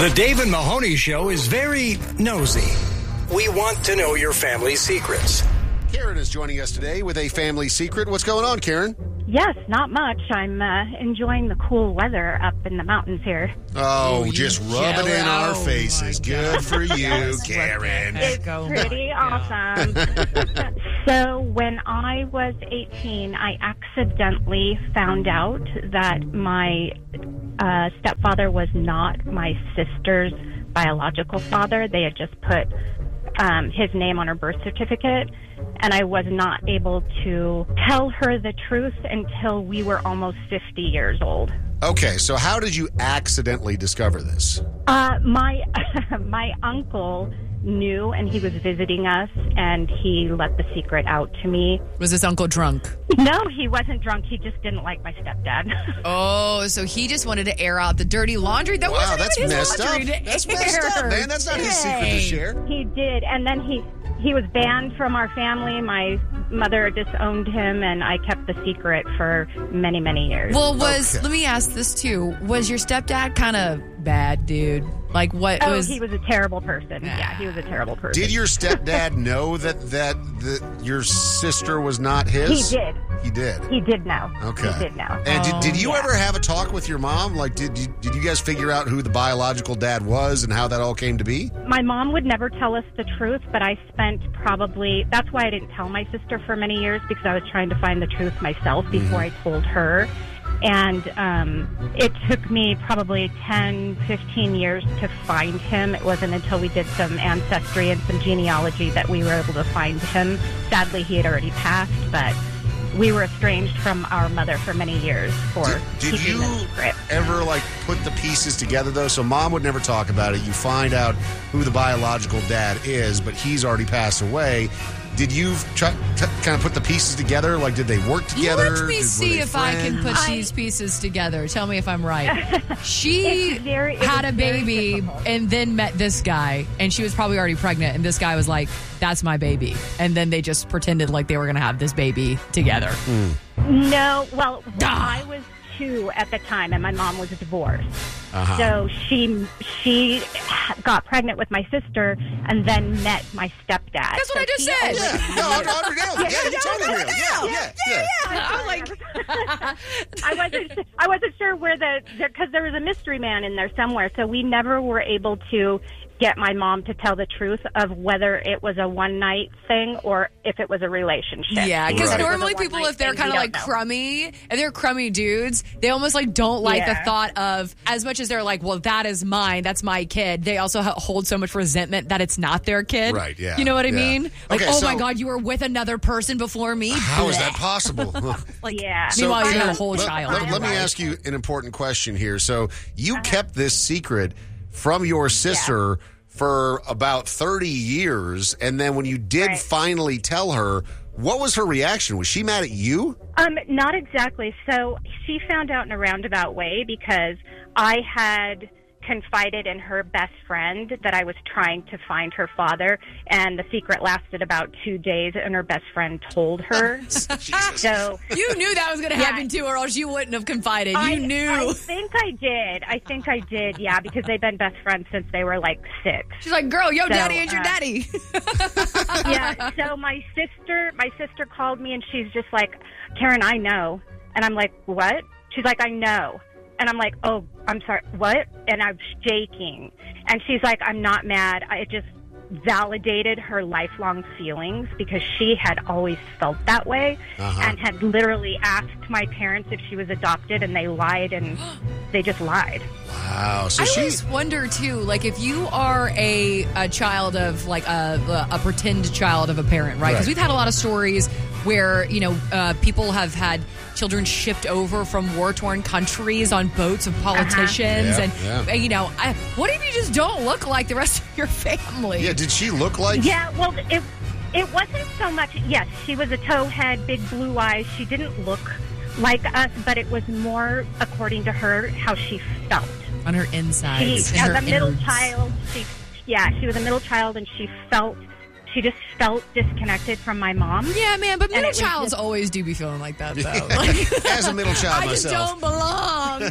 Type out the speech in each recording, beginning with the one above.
The Dave and Mahoney Show is very nosy. We want to know your family's secrets. Karen is joining us today with a family secret. What's going on, Karen? Yes, not much. I'm enjoying the cool weather up in the mountains here. Oh, just rub it in our faces. Good for you, Karen. It's pretty awesome. So when I was 18, I accidentally found out that my stepfather was not my sister's biological father. They had just put his name on her birth certificate, and I was not able to tell her the truth until we were almost 50 years old. Okay, so how did you accidentally discover this? My uncle knew, and he was visiting us, and he let the secret out to me. Was this uncle drunk? No, he wasn't drunk. He just didn't like my stepdad. Oh, so he just wanted to air out the dirty laundry? That wasn't that's even his messed laundry up. to That's air. messed up, man. That's not his secret to share. He did, and then he was banned from our family. My mother disowned him, and I kept the secret for many, many years. Well, let me ask this too. Was your stepdad kind of bad, dude? Like what was... he was a terrible person. Yeah, he was a terrible person. Did your stepdad know that your sister was not his? He did. He did? He did know. Okay. He did know. And did you ever have a talk with your mom? Like, did you guys figure out who the biological dad was and how that all came to be? My mom would never tell us the truth, but I spent that's why I didn't tell my sister for many years, because I was trying to find the truth myself before I told her. And it took me probably 10, 15 years to find him. It wasn't until we did some ancestry and some genealogy that we were able to find him. Sadly, he had already passed, but we were estranged from our mother for many years for keeping the secret. Did you ever, put the pieces together, though? So Mom would never talk about it. You find out who the biological dad is, but he's already passed away. Did you kind of put the pieces together? Like, did they work together? Let me see if I can put these pieces together. Tell me if I'm right. She had a baby and then met this guy, and she was probably already pregnant, and this guy was like, that's my baby. And then they just pretended like they were going to have this baby together. No, well, I was 2 at the time, and my mom was divorced. So she got pregnant with my sister and then met my stepdad. That's what I just said. You told me real. Yeah. I'm like, I wasn't sure where because there was a mystery man in there somewhere, so we never were able to get my mom to tell the truth of whether it was a one-night thing or if it was a relationship. Yeah, because normally people, if they're kind of like crummy, and they're crummy dudes, they almost don't like the thought of, as much as they're like, well, that is mine, that's my kid, they also hold so much resentment that it's not their kid. Right, yeah. You know what I mean? Like, okay, my God, you were with another person before me? How is that possible? Meanwhile, you had a whole child. Let me ask you an important question here. So you kept this secret from your sister for about 30 years, and then when you did finally tell her, what was her reaction? Was she mad at you? Not exactly. So she found out in a roundabout way because I had confided in her best friend that I was trying to find her father, and the secret lasted about 2 days, and her best friend told her. So you knew that was going to happen to her, or else you wouldn't have confided. You knew. I think I did, yeah, because they've been best friends since they were 6. She's like, girl, daddy ain't your daddy. Yeah, so my sister called me, and she's just like, Karen, I know. And I'm like, what? She's like, I know. And I'm like, oh, I'm sorry, what? And I'm shaking. And she's like, I'm not mad. I just validated her lifelong feelings because she had always felt that way and had literally asked my parents if she was adopted, and they lied, and they just lied. Wow. So I always wonder, too, if you are a child of, a pretend child of a parent, right? Because we've had a lot of stories where, people have had children shipped over from war-torn countries on boats of politicians. What if you just don't look like the rest of your family? Yeah, did she look like... Yeah, well, it wasn't so much... Yes, she was a towhead, big blue eyes. She didn't look like us, but it was more, according to her, how she felt. On her insides. As a middle child, she was a middle child, and she just felt disconnected from my mom. Yeah, man, but middle it was childs just- always do be feeling like that, though. Like, As a middle child I just myself. don't belong.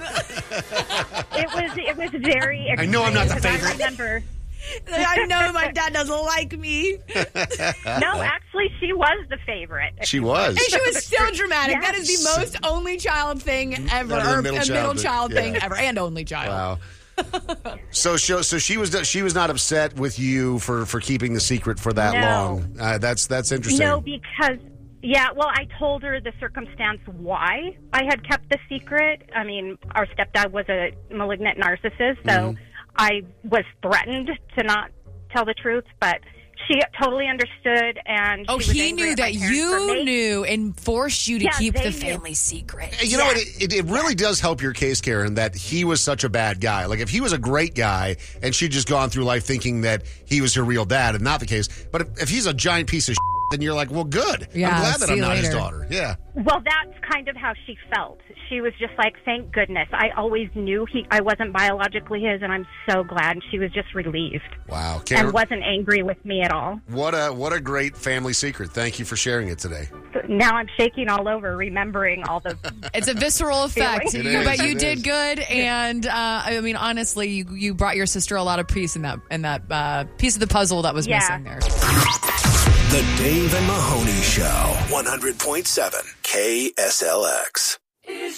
It was very extreme. I know I'm not the because favorite. I remember. I know my dad doesn't like me. No, actually, she was the favorite. She was. And she was so dramatic. Yeah. That is the most only child thing ever. Better than Or middle a child, middle child yeah. thing ever. And only child. Wow. So she was not upset with you for keeping the secret for that No. long. That's interesting. No, because I told her the circumstance why I had kept the secret. I mean, our stepdad was a malignant narcissist, so I was threatened to not tell the truth, but she totally understood, and Oh, she was he angry knew at my that parents for you making- knew and forced you to Yeah, keep they the knew. family secret. You know what? It really does help your case, Karen, that he was such a bad guy. Like, if he was a great guy and she'd just gone through life thinking that he was her real dad and not the case, but if he's a giant piece of shit, then you're like, well, good. Yeah, I'm glad that see I'm you not his later. daughter. Yeah. Well, that's kind of how she felt. She was just like, thank goodness. I always knew I wasn't biologically his, and I'm so glad. And she was just relieved Wow. Karen, and wasn't angry with me at all. what a great family secret. Thank you for sharing it today. So now I'm shaking all over, remembering all the... It's a visceral effect. It is, But you it did is. good, and I mean, honestly, you brought your sister a lot of peace in that piece of the puzzle that was Yeah. missing there. The Dave and Mahoney Show. 100.7 KSLX.